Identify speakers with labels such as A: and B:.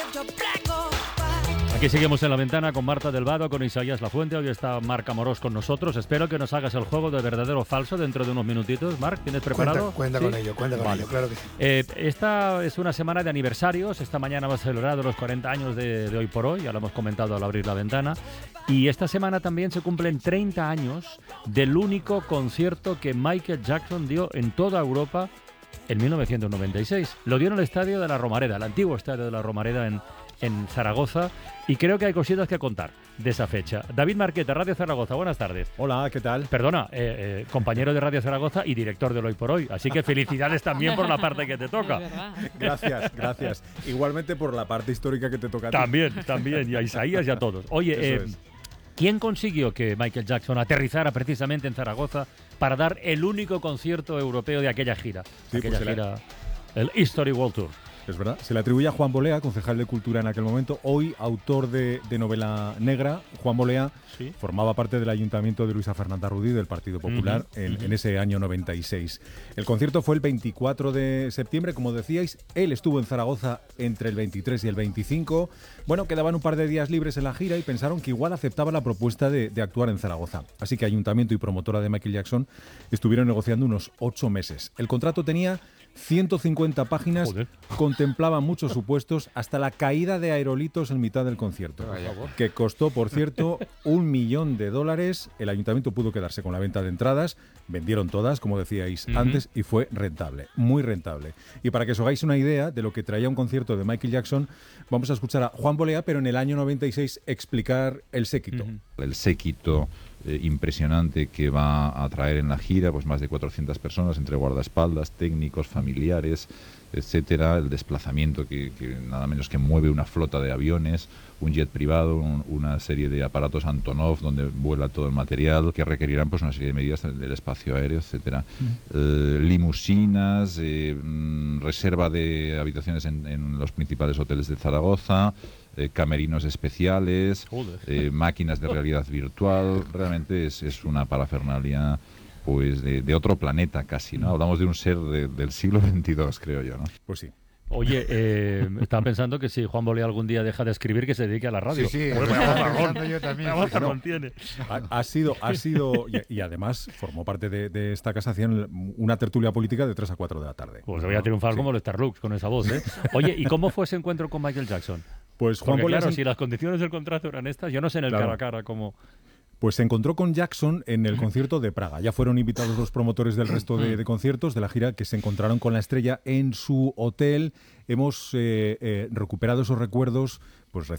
A: Aquí seguimos en La Ventana con Marta del Vado, con Isaías Lafuente. Hoy está Marc Amorós con nosotros. Espero que nos hagas el juego de verdadero o falso dentro de unos minutitos. Marc, ¿tienes preparado?
B: Cuenta
A: ¿Sí?
B: con ello, claro que sí.
A: Esta es una semana de aniversarios. Esta mañana va a celebrar los 40 años de Hoy por Hoy. Ya lo hemos comentado al abrir La Ventana. Y esta semana también se cumplen 30 años del único concierto que Michael Jackson dio en toda Europa en 1996. Lo dio en el estadio de la Romareda, el antiguo estadio de la Romareda en Zaragoza, y creo que hay cositas que contar de esa fecha. David Marqueta, Radio Zaragoza, buenas tardes.
C: Hola, ¿qué tal?
A: Perdona, compañero de Radio Zaragoza y director del Hoy por Hoy, así que felicidades también por la parte que te toca.
C: Gracias. Igualmente por la parte histórica que te toca a ti.
A: También, y a Isaías y a todos. Oye, ¿quién consiguió que Michael Jackson aterrizara precisamente en Zaragoza para dar el único concierto europeo de aquella gira? El History World Tour.
C: Es verdad. Se le atribuye a Juan Bolea, concejal de Cultura en aquel momento, hoy autor de novela negra. Juan Bolea formaba parte del ayuntamiento de Luisa Fernanda Rudí del Partido Popular en ese año 96. El concierto fue el 24 de septiembre, como decíais. Él estuvo en Zaragoza entre el 23 y el 25. Bueno, quedaban un par de días libres en la gira y pensaron que igual aceptaba la propuesta de actuar en Zaragoza. Así que ayuntamiento y promotora de Michael Jackson estuvieron negociando unos 8 meses. El contrato tenía 150 páginas, contemplaba muchos supuestos, hasta la caída de aerolitos en mitad del concierto, que costó, por cierto, $1 millón. El ayuntamiento pudo quedarse con la venta de entradas, vendieron todas, como decíais antes, y fue rentable, muy rentable. Y para que os hagáis una idea de lo que traía un concierto de Michael Jackson, vamos a escuchar a Juan Bolea, pero en el año 96, explicar el séquito.
D: El séquito impresionante que va a traer en la gira, pues más de 400 personas, entre guardaespaldas, técnicos, familiares, etcétera. El desplazamiento que nada menos que mueve una flota de aviones, un jet privado, una serie de aparatos Antonov donde vuela todo el material, que requerirán pues una serie de medidas del espacio aéreo, etcétera. Limusinas, reserva de habitaciones en los principales hoteles de Zaragoza, camerinos especiales, máquinas de realidad virtual. Realmente es una parafernalia pues de otro planeta casi, ¿no? Hablamos de un ser del siglo XXII, creo yo, ¿no?
C: Pues sí.
A: Oye, estaba pensando que si Juan Bolea algún día deja de escribir, que se dedique a la radio.
B: Sí,
A: yo
B: también.
C: Ha sido y además formó parte de esta casa, hacían una tertulia política de 3 a 4 de la tarde.
A: Pues voy a triunfar como el Starlux con esa voz, ¿eh? Oye, ¿y cómo fue ese encuentro con Michael Jackson?
C: Pues Juan Bolea,
A: claro, si las condiciones del contrato eran estas, yo no sé en el cara a cara cómo...
C: Pues se encontró con Jackson en el concierto de Praga. Ya fueron invitados los promotores del resto de conciertos de la gira, que se encontraron con la estrella en su hotel. Hemos recuperado esos recuerdos pues